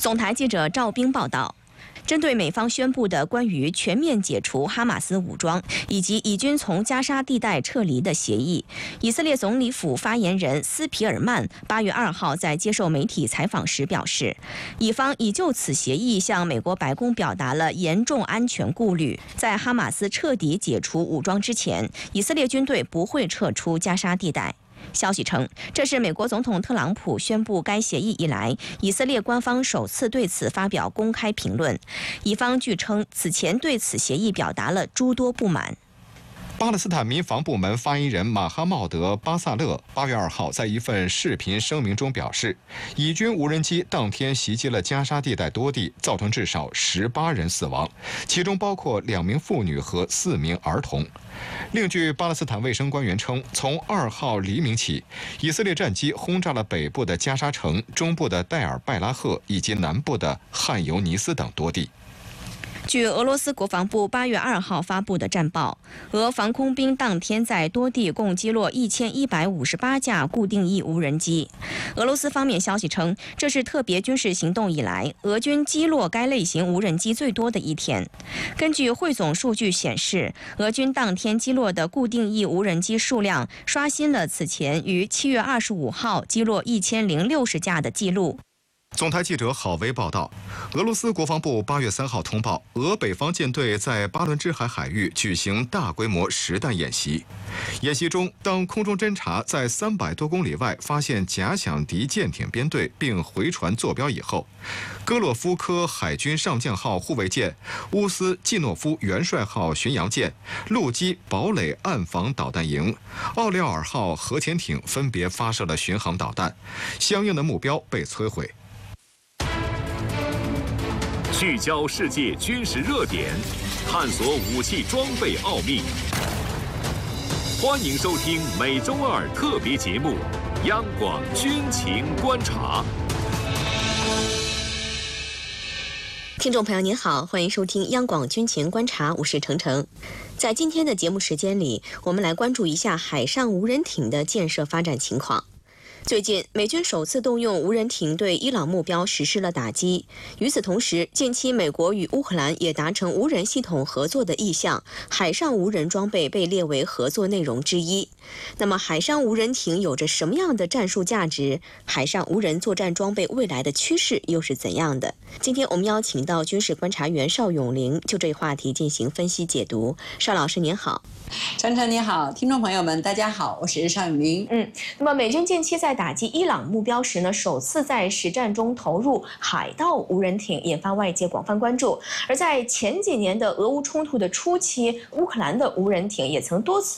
总台记者赵冰报道。 针对美方宣布的关于全面解除哈马斯武装以及以军从加沙地带撤离的协议，以色列总理府发言人斯皮尔曼8月2号在接受媒体采访时表示，以方已就此协议向美国白宫表达了严重安全顾虑。在哈马斯彻底解除武装之前，以色列军队不会撤出加沙地带。 消息称，这是美国总统特朗普宣布该协议以来，以色列官方首次对此发表公开评论。以方据称，此前对此协议表达了诸多不满。 巴勒斯坦民防部门发言人马哈茂德·巴萨勒8月2号在一份视频声明中表示，以军无人机当天袭击了加沙地带多地，造成至少18人死亡，其中包括2名妇女和4名儿童。另据巴勒斯坦卫生官员称，从2号黎明起，以色列战机轰炸了北部的加沙城、中部的戴尔拜拉赫以及南部的汉尤尼斯等多地。 据俄罗斯国防部8月2号发布的战报，俄防空兵当天在多地共击落1158架固定翼无人机。俄罗斯方面消息称，这是特别军事行动以来俄军击落该类型无人机最多的一天。根据汇总数据显示，俄军当天击落的固定翼无人机数量刷新了此前于7月25号击落1060架的记录。 总台记者郝维报道，俄罗斯国防部8月3号通报，俄北方舰队在巴伦支海海域举行大规模实弹演习。演习中，当空中侦察在300多公里外发现假想敌舰艇编队并回传坐标以后，戈洛夫科海军上将号护卫舰、乌斯季诺夫元帅号巡洋舰、陆基堡垒岸防导弹营、奥廖尔号核潜艇分别发射了巡航导弹，相应的目标被摧毁。 聚焦世界军事热点，探索武器装备奥秘。欢迎收听每周2特别节目《央广军情观察》。 听众朋友您好，欢迎收听央广军情观察，我是程程。在今天的节目时间里，我们来关注一下海上无人艇的建设发展情况。 最近，美军首次动用无人艇对伊朗目标实施了打击。与此同时，近期美国与乌克兰也达成无人系统合作的意向，海上无人装备被列为合作内容之一。那么，海上无人艇有着什么样的战术价值？海上无人作战装备未来的趋势又是怎样的？今天我们邀请到军事观察员邵永玲就这一话题进行分析解读。邵老师您好。 程程你好，听众朋友们大家好，我是邵永玲。 那么美军近期在打击伊朗目标时呢，首次在实战中投入海盗无人艇，引发外界广泛关注。而在前几年的俄乌冲突的初期，乌克兰的无人艇也曾多次